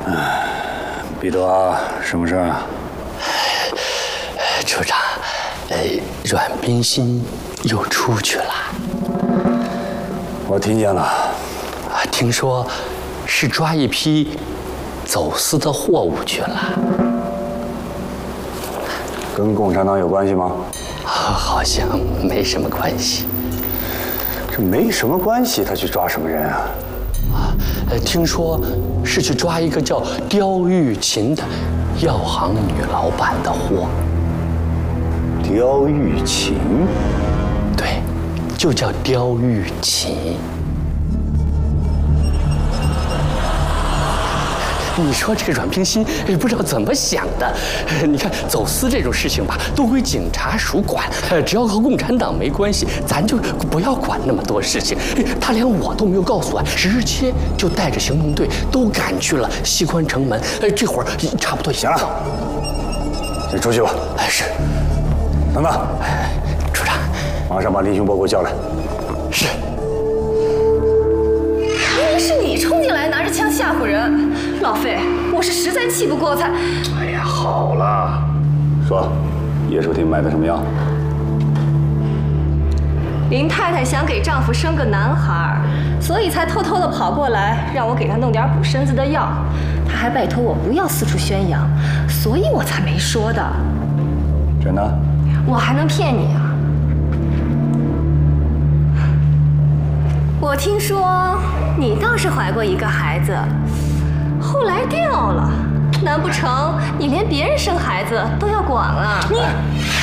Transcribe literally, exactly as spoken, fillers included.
彼得啊，什么事啊？ 处长，呃，阮冰心又出去了。 我听见了。 啊，听说是抓一批走私的货物去了。 跟共产党有关系吗？ 好像没什么关系。 这没什么关系，他去抓什么人啊？ 啊，呃，听说是去抓一个叫刁玉琴的药行女老板的货。 刁玉琴？ 对，就叫刁玉琴。你说这个阮冰心不知道怎么想的，你看走私这种事情吧，都归警察署管，只要和共产党没关系，咱就不要管那么多事情。他连我都没有告诉我，直接就带着行动队都赶去了西关城门。这会儿差不多行了，先出去吧。 哎，是。 等等， 处长， 马上把林雄波给我叫来。 是。 明明是你冲进来拿着枪吓唬人，老费，我是实在气不过才。 哎呀，好了，说，叶淑婷买的什么药？ 林太太想给丈夫生个男孩，所以才偷偷的跑过来，让我给她弄点补身子的药。她还拜托我不要四处宣扬，所以我才没说的。 真的？ 我还能骗你啊？我听说你倒是怀过一个孩子，后来掉了，难不成你连别人生孩子都要管啊？ 你。